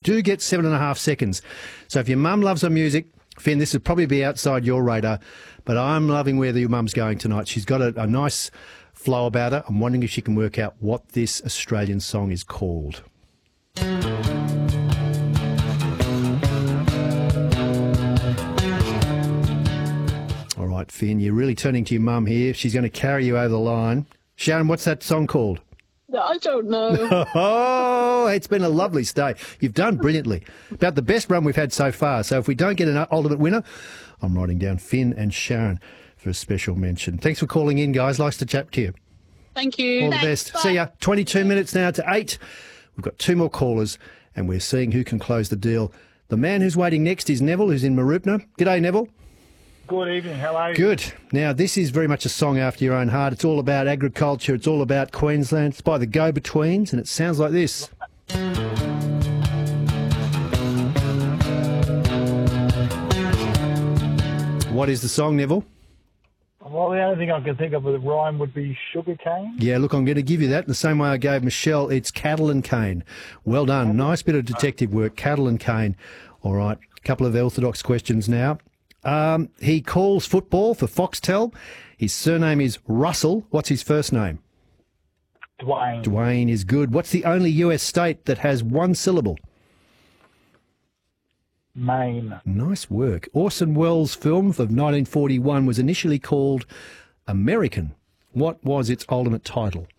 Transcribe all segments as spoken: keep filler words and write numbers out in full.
do get seven and a half seconds. So if your mum loves her music, Finn, this would probably be outside your radar, but I'm loving where your mum's going tonight. She's got a, a nice flow about her. I'm wondering if she can work out what this Australian song is called. All right, Finn, you're really turning to your mum here. She's going to carry you over the line. Sharon, what's that song called? No, I don't know. Oh, it's been a lovely stay. You've done brilliantly. About the best run we've had so far. So if we don't get an ultimate winner, I'm writing down Finn and Sharon for a special mention. Thanks for calling in, guys. Nice to chat to you. Thank you. All the Thanks, best. bye. See ya. twenty-two minutes now to eight. We've got two more callers, and we're seeing who can close the deal. The man who's waiting next is Neville, who's in Mooroopna. G'day, Neville. Good evening. How are you? Good. Now, this is very much a song after your own heart. It's all about agriculture. It's all about Queensland. It's by the Go-Betweens, and it sounds like this. What is the song, Neville? Well, the only thing I can think of with a rhyme would be sugarcane. Yeah, look, I'm going to give you that. The same way I gave Michelle, it's Cattle and Cane. Well done. Nice bit of detective work. Cattle and Cane. All right, a couple of orthodox questions now. Um, he calls football for Foxtel. His surname is Russell. What's his first name? Dwayne. Dwayne is good. What's the only U S state that has one syllable? Maine. Nice work. Orson Welles' film of nineteen forty-one was initially called American. What was its ultimate title?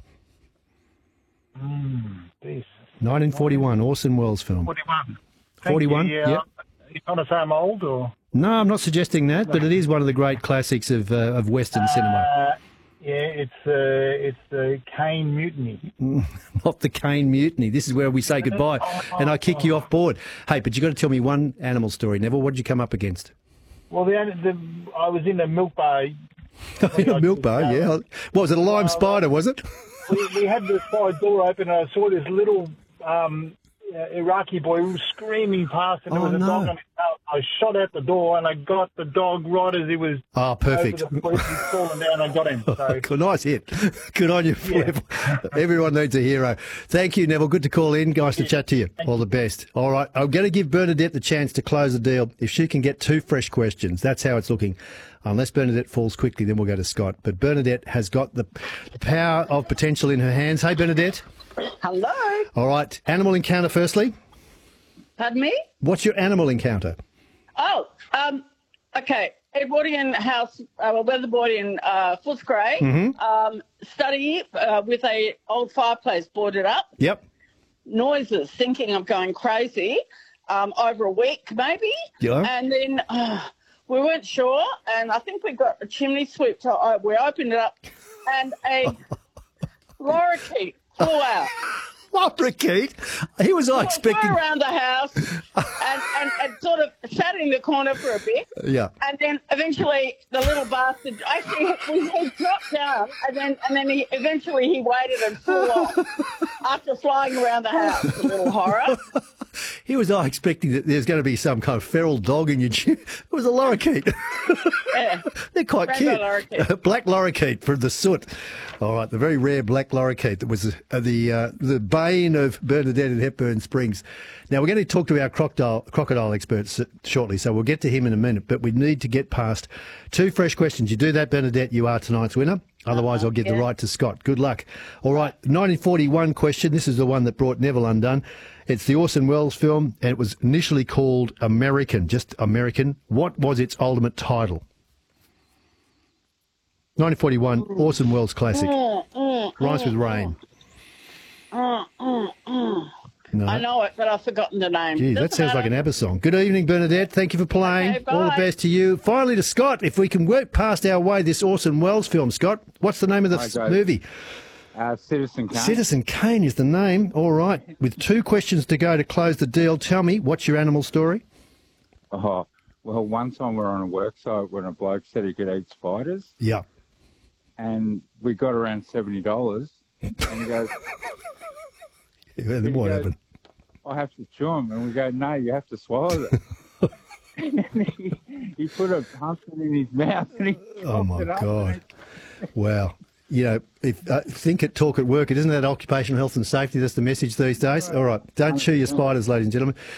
Mm, this. nineteen forty-one, Orson Welles' film. forty-one. forty-one, Thank you, yeah. yep. You trying to say I'm old, or? No, I'm not suggesting that, but it is one of the great classics of uh, of Western cinema. Uh, yeah, it's uh, it's the Cane Mutiny. Not the Cane Mutiny. This is where we say goodbye, and I kick you off board. Hey, but you've got to tell me one animal story, Neville. What did you come up against? Well, the, the I was in the milk bar. In a milk bar, yeah. What was it, a lime spider, was it? we, we had the side door open, and I saw this little um, uh, Iraqi boy who was screaming past, and there Oh, was a no. dog on his tail. I shot out the door, and I got the dog right as he was Oh, perfect. over the police. He's fallen down, I got him. So. Good, nice hit. Good on you, Flip. Everyone needs a hero. Thank you, Neville. Good to call in. Nice to chat to you. All the best. All right, I'm going to give Bernadette the chance to close the deal. If she can get two fresh questions, that's how it's looking. Unless Bernadette falls quickly, then we'll go to Scott. But Bernadette has got the power of potential in her hands. Hey, Bernadette. Hello. All right, animal encounter firstly. Pardon me? What's your animal encounter? Oh, um, okay. Edwardian house, uh, weatherboard in uh, Footscray, Mm-hmm. um, study uh, with a old fireplace boarded up. Yep. Noises, thinking I'm going crazy, um, over a week maybe. Yeah. And then uh, we weren't sure, and I think we got a chimney sweep. So uh, we opened it up, and a lorikeet flew out. Lorikeet? He was I Flew expecting. around the house and, and, and sort of sat in the corner for a bit. Yeah. And then eventually the little bastard, actually he, he dropped down and then and then he eventually he waited and flew off after flying around the house. A little horror. Here was I expecting that there's going to be some kind of feral dog in your gym. It was a lorikeet. Yeah. They're quite Rainbow cute. lorikeet. Black lorikeet from the soot. All right, the very rare black lorikeet that was uh, the uh, the bane of Bernadette at Hepburn Springs. Now, we're going to talk to our crocodile, crocodile experts shortly, so we'll get to him in a minute, but we need to get past two fresh questions. You do that, Bernadette, you are tonight's winner. Otherwise, I'll give yeah. the right to Scott. Good luck. All right, nineteen forty-one question. This is the one that brought Neville undone. It's the Orson Welles film, and it was initially called American, just American. What was its ultimate title? nineteen forty-one, Orson Welles classic. Mm, mm, Rhymes with mm, rain. mm, mm, mm. No. I know it, but I've forgotten the name. Gee, that Doesn't sounds like an matter. ABBA song. Good evening, Bernadette. Thank you for playing. Okay, All the bye. best to you. Finally to Scott, if we can work past our way this Orson Welles film, Scott. What's the name of the Hi, f- guys. movie? Uh, Citizen Kane. Citizen Kane is the name. All right. With two questions to go to close the deal, tell me, what's your animal story? Oh, well, one time we were on a work site when a bloke said he could eat spiders, Yeah. and we got around seventy dollars. And he goes, Yeah, then what goes, happened? I have to chew them. And we go, no, you have to swallow them. And he, he put a pumpkin in his mouth and he Oh, my chopped it up. God. Wow. You know, if, uh, think it, talk it, work it. Isn't that occupational health and safety? That's the message these days. All right. Don't chew your spiders, ladies and gentlemen.